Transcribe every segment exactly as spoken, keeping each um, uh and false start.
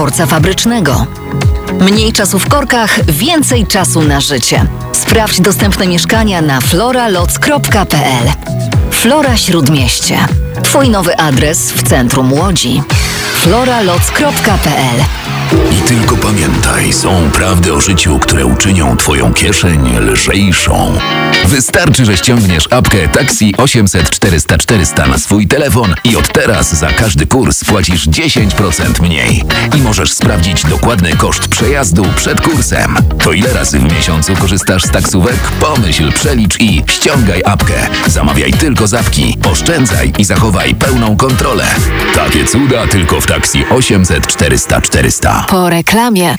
dworca fabrycznego. Mniej czasu w korkach, więcej czasu na życie. Sprawdź dostępne mieszkania na floraloc kropka p l. Flora Śródmieście. Twój nowy adres w centrum Łodzi. floraloc kropka p l. I tylko pamiętaj, są prawdy o życiu, które uczynią twoją kieszeń lżejszą. Wystarczy, że ściągniesz apkę Taxi osiemset czterysta czterysta na swój telefon i od teraz za każdy kurs płacisz dziesięć procent mniej. I możesz sprawdzić dokładny koszt przejazdu przed kursem. To ile razy w miesiącu korzystasz z taksówek? Pomyśl, przelicz i ściągaj apkę. Zamawiaj tylko z apki, oszczędzaj i zachowaj pełną kontrolę. Takie cuda tylko w Taxi osiemset czterysta czterysta. Po reklamie.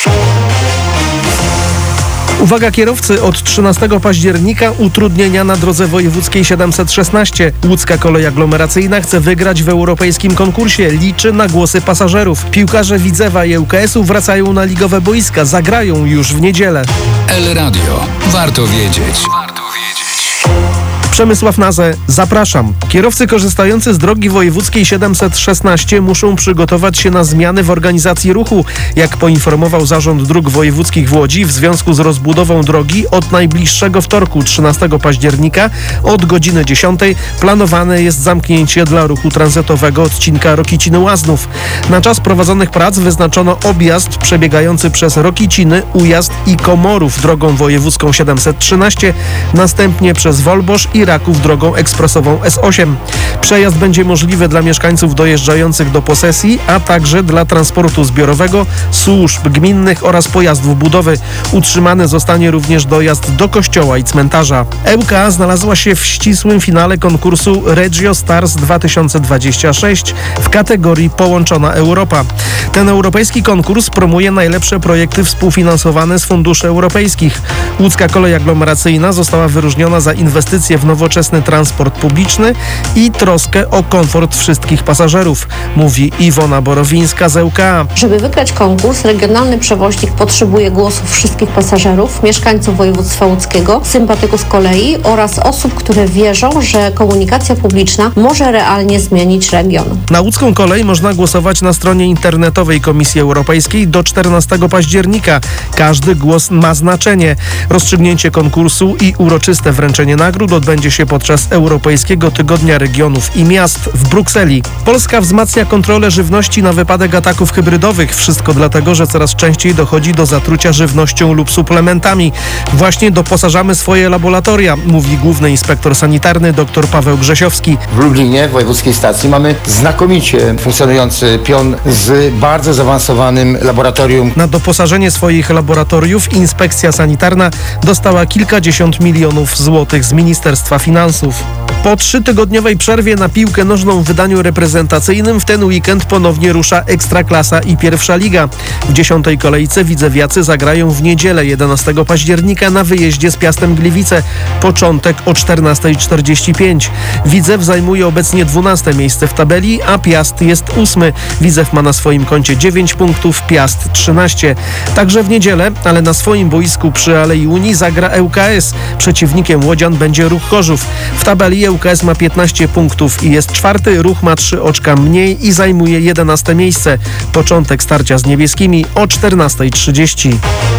Uwaga kierowcy, od trzynastego października utrudnienia na drodze wojewódzkiej siedemset szesnaście. Łódzka Kolej Aglomeracyjna chce wygrać w europejskim konkursie. Liczy na głosy pasażerów. Piłkarze Widzewa i ŁKS-u wracają na ligowe boiska. Zagrają już w niedzielę. El Radio. Warto wiedzieć. Warto wiedzieć. Przemysław Nazę, zapraszam. Kierowcy korzystający z drogi wojewódzkiej siedemset szesnaście muszą przygotować się na zmiany w organizacji ruchu. Jak poinformował Zarząd Dróg Wojewódzkich w Łodzi, w związku z rozbudową drogi od najbliższego wtorku, trzynastego października, od godziny dziesiątej planowane jest zamknięcie dla ruchu tranzytowego odcinka Rokiciny-Łaznów. Na czas prowadzonych prac wyznaczono objazd przebiegający przez Rokiciny, Ujazd i Komorów drogą wojewódzką siedemset trzynaście, następnie przez Wolbosz i Raków drogą ekspresową S osiem. Przejazd będzie możliwy dla mieszkańców dojeżdżających do posesji, a także dla transportu zbiorowego, służb gminnych oraz pojazdów budowy. Utrzymany zostanie również dojazd do kościoła i cmentarza. ŁKA znalazła się w ścisłym finale konkursu Regio Stars dwa tysiące dwadzieścia sześć w kategorii Połączona Europa. Ten europejski konkurs promuje najlepsze projekty współfinansowane z funduszy europejskich. Łódzka Kolej Aglomeracyjna została wyróżniona za inwestycje w nowoczesny transport publiczny i troskę o komfort wszystkich pasażerów, mówi Iwona Borowińska z ŁKA. Żeby wygrać konkurs, regionalny przewoźnik potrzebuje głosów wszystkich pasażerów, mieszkańców województwa łódzkiego, sympatyków kolei oraz osób, które wierzą, że komunikacja publiczna może realnie zmienić region. Na łódzką kolej można głosować na stronie internetowej Komisji Europejskiej do czternastego października. Każdy głos ma znaczenie. Rozstrzygnięcie konkursu i uroczyste wręczenie nagród odbędzie się podczas Europejskiego Tygodnia Regionów i Miast w Brukseli. Polska wzmacnia kontrolę żywności na wypadek ataków hybrydowych. Wszystko dlatego, że coraz częściej dochodzi do zatrucia żywnością lub suplementami. Właśnie doposażamy swoje laboratoria, mówi główny inspektor sanitarny dr Paweł Grzesiowski. W Lublinie, w wojewódzkiej stacji, mamy znakomicie funkcjonujący pion z bardzo zaawansowanym laboratorium. Na doposażenie swoich laboratoriów inspekcja sanitarna dostała kilkadziesiąt milionów złotych z Ministerstwa Finansów. Po trzytygodniowej przerwie na piłkę nożną w wydaniu reprezentacyjnym w ten weekend ponownie rusza Ekstraklasa i Pierwsza Liga. W dziesiątej kolejce widzewiacy zagrają w niedzielę jedenastego października na wyjeździe z Piastem Gliwice. Początek o czternasta czterdzieści pięć. Widzew zajmuje obecnie dwunaste miejsce w tabeli, a Piast jest ósmy. Widzew ma na swoim koncie dziewięć punktów, Piast trzynaście. Także w niedzielę, ale na swoim boisku przy Alei Unii zagra ŁKS. Przeciwnikiem łodzian będzie Ruch Chorzów. W tabeli ŁKS ma piętnaście punktów i jest czwarty, Ruch ma trzy oczka mniej i zajmuje jedenaste miejsce. Początek starcia z niebieskimi o czternasta trzydzieści.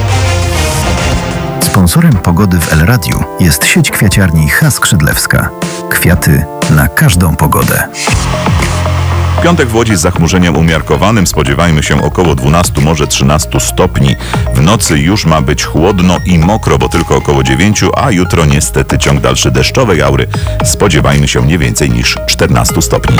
Sponsorem pogody w El Radiu jest sieć kwiaciarni H. Skrzydlewska. Kwiaty na każdą pogodę. W piątek w Łodzi z zachmurzeniem umiarkowanym spodziewajmy się około dwunastu, może trzynastu stopni. W nocy już ma być chłodno i mokro, bo tylko około dziewięciu, a jutro niestety ciąg dalszy deszczowej aury. Spodziewajmy się nie więcej niż czternastu stopni.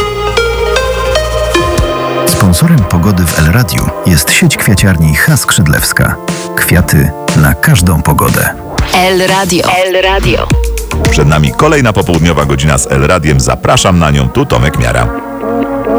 Sponsorem pogody w El Radiu jest sieć kwiaciarni H. Skrzydlewska. Kwiaty na każdą pogodę. El Radio. El Radio. Przed nami kolejna popołudniowa godzina z El Radiem. Zapraszam na nią, tu Tomek Miara.